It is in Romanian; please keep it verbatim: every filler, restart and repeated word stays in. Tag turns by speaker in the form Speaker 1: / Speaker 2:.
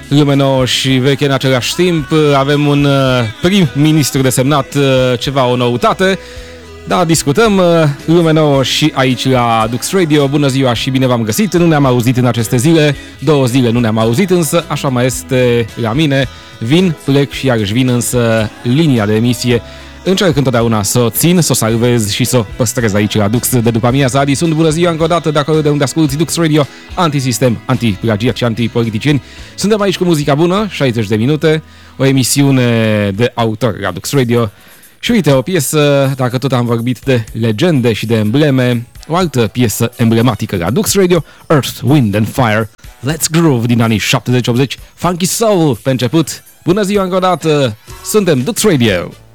Speaker 1: lume nouă și veche în același timp. Avem un prim-ministru desemnat, ceva o noutate. Da, discutăm lume nouă și aici la Dux Radio. Bună ziua și bine v-am găsit. Nu ne-am auzit în aceste zile, două zile nu ne-am auzit, însă așa mai este la mine. Vin, plec și iarăși vin, însă linia de emisie încerc întotdeauna să o țin, să o salvez și să o păstrez aici la Dux de după amiaza. Adi, sunt bună ziua încă o dată de acolo de unde asculti Dux Radio, antisistem, antiplagiat și antipoliticieni. Suntem aici cu muzica bună, șaizeci de minute, o emisiune de autor la Dux Radio. Și uite, o piesă, dacă tot am vorbit de legende și de embleme, o altă piesă emblematică la Dux Radio, Earth, Wind and Fire, Let's Groove din anii șaptezeci optzeci, Funky Soul pe început. Bună ziua încă o dată, suntem Dux Radio!